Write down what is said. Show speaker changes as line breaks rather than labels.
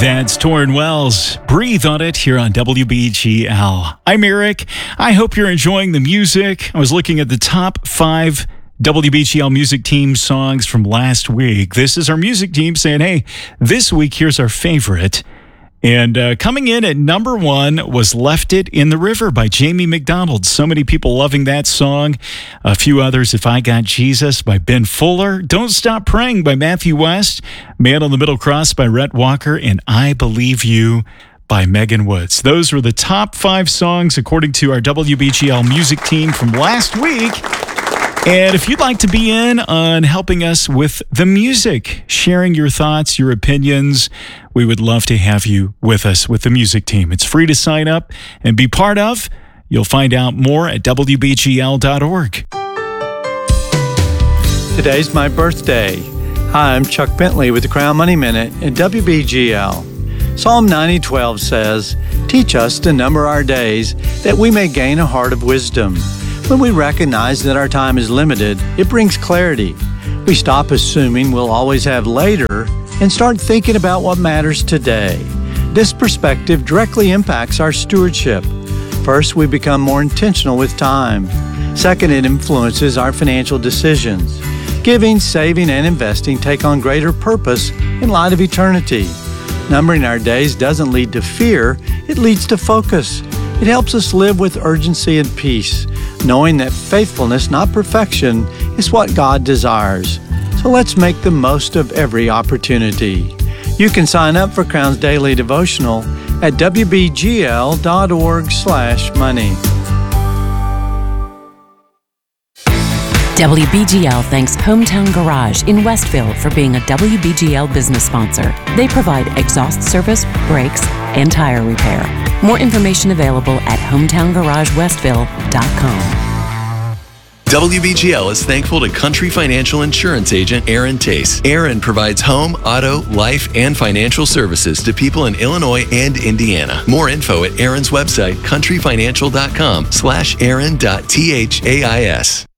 That's Torrin Wells. Breathe on it here on WBGL. I'm Eric. I hope you're enjoying the music. I was looking at the top 5 WBGL music team songs from last week. This is our music team saying, hey, this week here's our favorite. And coming in at number 1 was Left It in the River by Jamie McDonald. So many people loving that song. A few others, If I Got Jesus by Ben Fuller. Don't Stop Praying by Matthew West. Man on the Middle Cross by Rhett Walker. And I Believe You by Megan Woods. Those were the top 5 songs according to our WBGL music team from last week. And if you'd like to be in on helping us with the music, sharing your thoughts, your opinions, we would love to have you with us with the music team. It's free to sign up and be part of. You'll find out more at WBGL.org.
Today's my birthday. Hi, I'm Chuck Bentley with the Crown Money Minute at WBGL. Psalm 90:12 says, "Teach us to number our days, that we may gain a heart of wisdom." When we recognize that our time is limited, it brings clarity. We stop assuming we'll always have later and start thinking about what matters today. This perspective directly impacts our stewardship. First, we become more intentional with time. Second, it influences our financial decisions. Giving, saving, and investing take on greater purpose in light of eternity. Numbering our days doesn't lead to fear, it leads to focus. It helps us live with urgency and peace, knowing that faithfulness, not perfection, is what God desires. So let's make the most of every opportunity. You can sign up for Crown's Daily Devotional at WBGL.org/money.
WBGL thanks Hometown Garage in Westville for being a WBGL business sponsor. They provide exhaust service, brakes, and tire repair. More information available at hometowngaragewestville.com.
WBGL is thankful to Country Financial Insurance Agent Aaron Tace. Aaron provides home, auto, life, and financial services to people in Illinois and Indiana. More info at Aaron's website, countryfinancial.com/aaron.thais.